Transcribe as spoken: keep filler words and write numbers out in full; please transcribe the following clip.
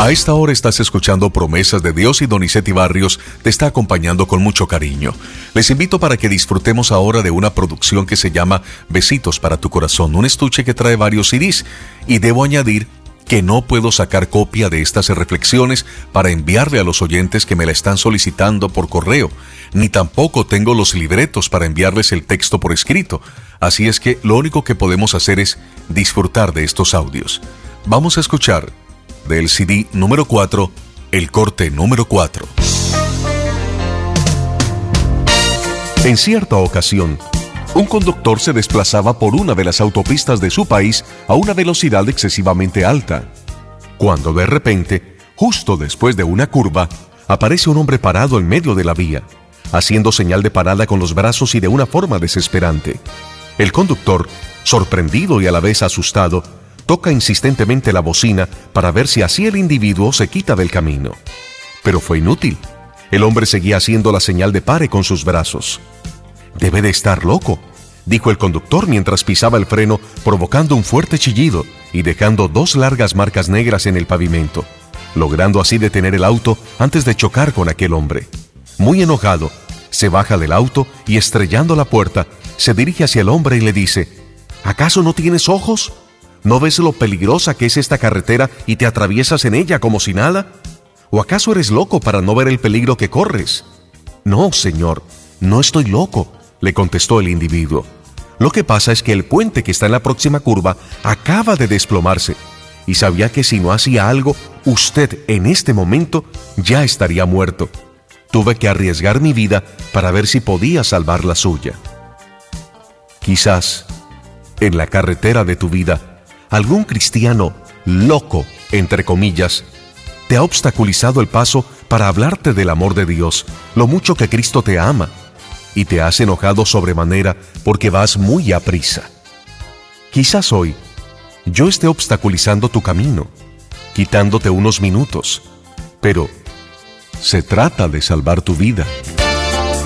A esta hora estás escuchando Promesas de Dios y Donizetti Barrios te está acompañando con mucho cariño. Les invito para que disfrutemos ahora de una producción que se llama Besitos para tu Corazón, un estuche que trae varios C Ds. Y debo añadir que no puedo sacar copia de estas reflexiones para enviarle a los oyentes que me la están solicitando por correo, ni tampoco tengo los libretos para enviarles el texto por escrito. Así es que lo único que podemos hacer es disfrutar de estos audios. Vamos a escuchar del C D número cuatro, el corte número cuatro. En cierta ocasión, un conductor se desplazaba por una de las autopistas de su país a una velocidad excesivamente alta, cuando de repente, justo después de una curva, aparece un hombre parado en medio de la vía, haciendo señal de parada con los brazos y de una forma desesperante. El conductor, sorprendido y a la vez asustado, toca insistentemente la bocina para ver si así el individuo se quita del camino. Pero fue inútil. El hombre seguía haciendo la señal de pare con sus brazos. «Debe de estar loco», dijo el conductor mientras pisaba el freno, provocando un fuerte chillido y dejando dos largas marcas negras en el pavimento, logrando así detener el auto antes de chocar con aquel hombre. Muy enojado, se baja del auto y, estrellando la puerta, se dirige hacia el hombre y le dice: «¿Acaso no tienes ojos? ¿No ves lo peligrosa que es esta carretera y te atraviesas en ella como si nada? ¿O acaso eres loco para no ver el peligro que corres?» «No, señor, no estoy loco», le contestó el individuo. «Lo que pasa es que el puente que está en la próxima curva acaba de desplomarse y sabía que si no hacía algo, usted en este momento ya estaría muerto. Tuve que arriesgar mi vida para ver si podía salvar la suya». Quizás, en la carretera de tu vida, algún cristiano loco, entre comillas, te ha obstaculizado el paso para hablarte del amor de Dios, lo mucho que Cristo te ama, y te has enojado sobremanera porque vas muy aprisa. Quizás hoy yo esté obstaculizando tu camino, quitándote unos minutos, pero se trata de salvar tu vida.